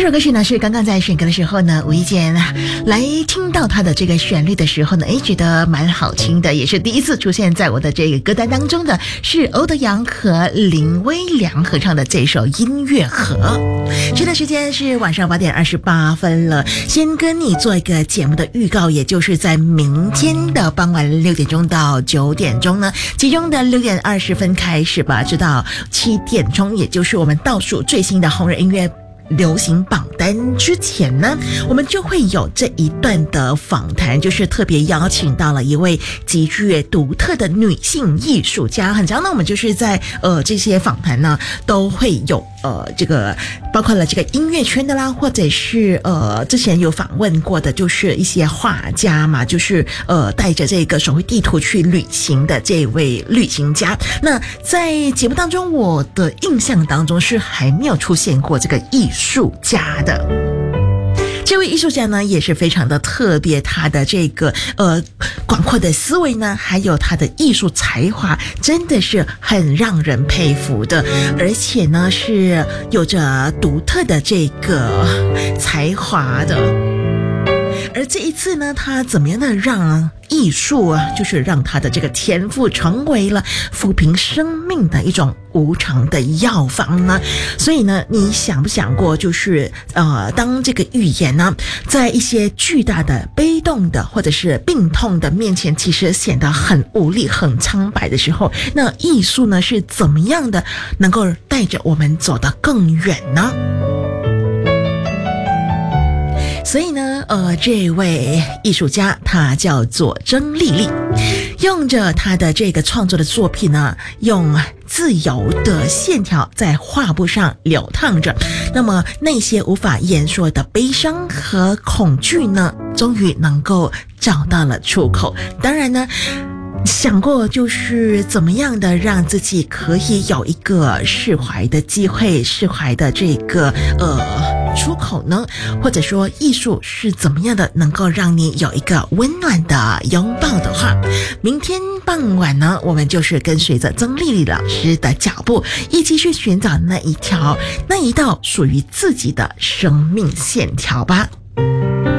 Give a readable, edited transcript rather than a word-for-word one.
这首歌曲呢是刚刚在选歌的时候呢，无意间来听到它的这个旋律的时候呢，觉得蛮好听的，也是第一次出现在我的这个歌单当中的，是欧德阳和林威良合唱的这首《音乐盒》。现在时间是晚上8点28分了，先跟你做一个节目的预告，也就是在明天的傍晚6点钟到9点钟呢，其中的6点20分开始吧，直到7点钟，也就是我们倒数最新的红人音乐流行榜单之前呢，我们就会有这一段的访谈，就是特别邀请到了一位极具独特的女性艺术家。很常呢，我们就是在这些访谈呢，都会有这个包括了这个音乐圈的啦，或者是之前有访问过的，就是一些画家嘛，就是带着这个手绘地图去旅行的这位旅行家。那在节目当中，我的印象当中是还没有出现过这个艺术家的。这位艺术家呢也是非常的特别，他的这个广阔的思维呢，还有他的艺术才华，真的是很让人佩服的，而且呢是有着独特的这个才华的。而这一次呢，他怎么样的让艺术啊，就是让他的这个天赋成为了抚平生命的一种无常的药方呢？所以呢，你想不想过，就是当这个预言呢，在一些巨大的悲痛的或者是病痛的面前，其实显得很无力、很苍白的时候，那艺术呢是怎么样的能够带着我们走得更远呢？所以呢，这位艺术家他叫做曾丽丽，用着他的这个创作的作品呢，用自由的线条在画布上流淌着，那么那些无法言说的悲伤和恐惧呢，终于能够找到了出口。当然呢，想过就是怎么样的让自己可以有一个释怀的机会，释怀的这个出口呢？或者说艺术是怎么样的能够让你有一个温暖的拥抱的话，明天傍晚呢，我们就是跟随着曾丽丽老师的脚步，一起去寻找那一道属于自己的生命线条吧。